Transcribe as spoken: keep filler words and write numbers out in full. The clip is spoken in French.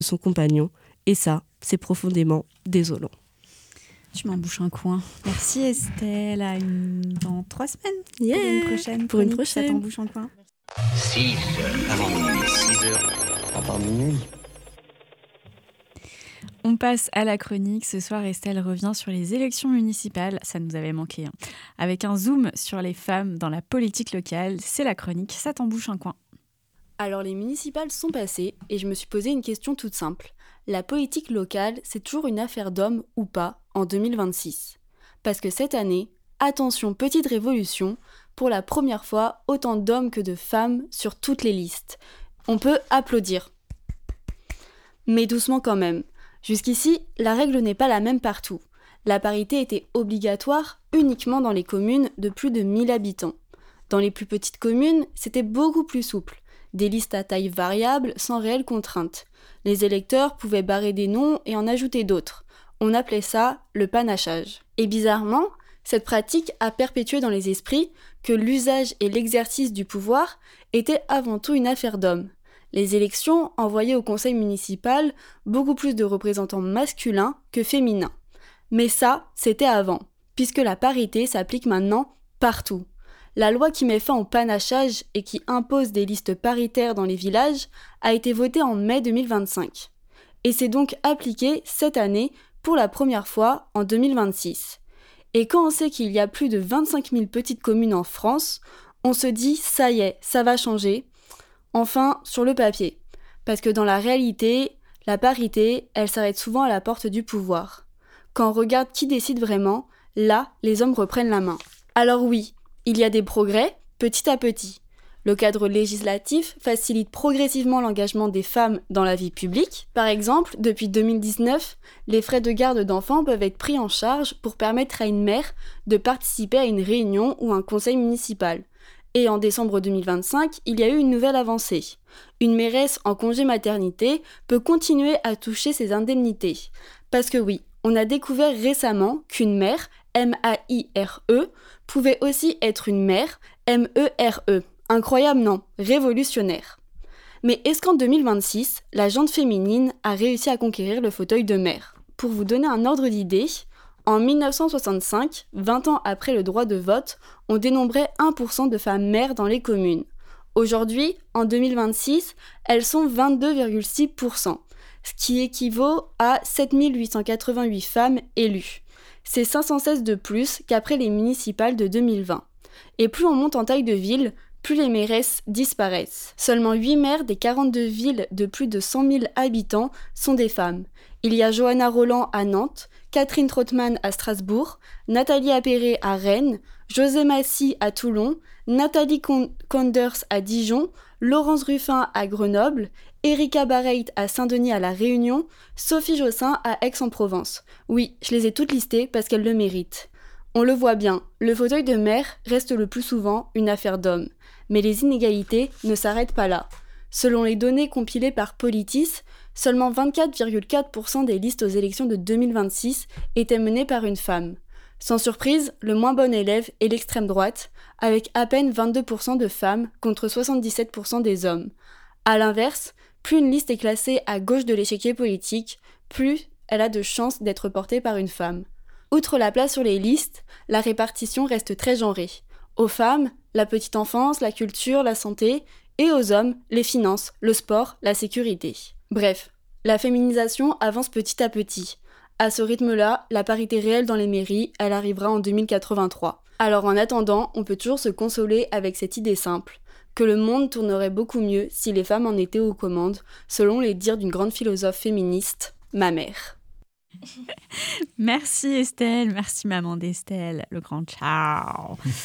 son compagnon. Et ça, c'est profondément désolant. Tu m'en bouches un coin. Merci Estelle. À une... Dans trois semaines Yeah. Pour une prochaine. Pour une chronique, prochaine. Ça t'en bouche un coin. six heures. Avant minuit. six heures. Avant minuit. On passe à la chronique. Ce soir, Estelle revient sur les élections municipales. Ça nous avait manqué. Hein. Avec un zoom sur les femmes dans la politique locale. C'est la chronique. Ça t'en bouche un coin. Alors les municipales sont passées et je me suis posé une question toute simple. La politique locale, c'est toujours une affaire d'hommes ou pas en deux mille vingt-six? Parce que cette année, attention, petite révolution, pour la première fois, autant d'hommes que de femmes sur toutes les listes. On peut applaudir. Mais doucement quand même. Jusqu'ici, la règle n'est pas la même partout. La parité était obligatoire uniquement dans les communes de plus de mille habitants. Dans les plus petites communes, c'était beaucoup plus souple. Des listes à taille variable, sans réelle contrainte. Les électeurs pouvaient barrer des noms et en ajouter d'autres. On appelait ça le panachage. Et bizarrement, cette pratique a perpétué dans les esprits que l'usage et l'exercice du pouvoir étaient avant tout une affaire d'hommes. Les élections envoyaient au conseil municipal beaucoup plus de représentants masculins que féminins. Mais ça, c'était avant, puisque la parité s'applique maintenant partout. La loi qui met fin au panachage et qui impose des listes paritaires dans les villages a été votée en mai deux mille vingt-cinq. Et c'est donc appliquée cette année pour la première fois en deux mille vingt-six. Et quand on sait qu'il y a plus de vingt-cinq mille petites communes en France, on se dit ça y est, ça va changer. Enfin, sur le papier. Parce que dans la réalité, la parité, elle s'arrête souvent à la porte du pouvoir. Quand on regarde qui décide vraiment, là, les hommes reprennent la main. Alors oui, il y a des progrès, petit à petit. Le cadre législatif facilite progressivement l'engagement des femmes dans la vie publique. Par exemple, depuis deux mille dix-neuf, les frais de garde d'enfants peuvent être pris en charge pour permettre à une mère de participer à une réunion ou un conseil municipal. Et en décembre deux mille vingt-cinq, il y a eu une nouvelle avancée. Une mairesse en congé maternité peut continuer à toucher ses indemnités. Parce que oui, on a découvert récemment qu'une mère, M A I R E, pouvait aussi être une mère, M E R E. Incroyable, non? Révolutionnaire. Mais est-ce qu'en deux mille vingt-six, la gente féminine a réussi à conquérir le fauteuil de mère? Pour vous donner un ordre d'idée, en dix-neuf cent soixante-cinq, vingt ans après le droit de vote, on dénombrait un pour cent de femmes mères dans les communes. Aujourd'hui, en deux mille vingt-six, elles sont vingt-deux virgule six pour cent, ce qui équivaut à sept mille huit cent quatre-vingt-huit femmes élues. C'est cinq cent seize de plus qu'après les municipales de deux mille vingt. Et plus on monte en taille de ville, plus les mairesses disparaissent. Seulement huit maires des quarante-deux villes de plus de cent mille habitants sont des femmes. Il y a Johanna Roland à Nantes, Catherine Trottmann à Strasbourg, Nathalie Appéré à Rennes, José Massy à Toulon, Nathalie Con- Conders à Dijon, Laurence Ruffin à Grenoble, Erika Barreit à Saint-Denis à La Réunion, Sophie Jossin à Aix-en-Provence. Oui, je les ai toutes listées parce qu'elles le méritent. On le voit bien, le fauteuil de maire reste le plus souvent une affaire d'hommes. Mais les inégalités ne s'arrêtent pas là. Selon les données compilées par Politis, seulement vingt-quatre virgule quatre pour cent des listes aux élections de deux mille vingt-six étaient menées par une femme. Sans surprise, le moins bon élève est l'extrême droite, avec à peine vingt-deux pour cent de femmes contre soixante-dix-sept pour cent des hommes. A l'inverse, plus une liste est classée à gauche de l'échiquier politique, plus elle a de chances d'être portée par une femme. Outre la place sur les listes, la répartition reste très genrée. Aux femmes, la petite enfance, la culture, la santé, et aux hommes, les finances, le sport, la sécurité. Bref, la féminisation avance petit à petit. À ce rythme-là, la parité réelle dans les mairies, elle arrivera en deux mille quatre-vingt-trois. Alors en attendant, on peut toujours se consoler avec cette idée simple, que le monde tournerait beaucoup mieux si les femmes en étaient aux commandes, selon les dires d'une grande philosophe féministe, ma mère. Merci Estelle, merci maman d'Estelle, le grand ciao.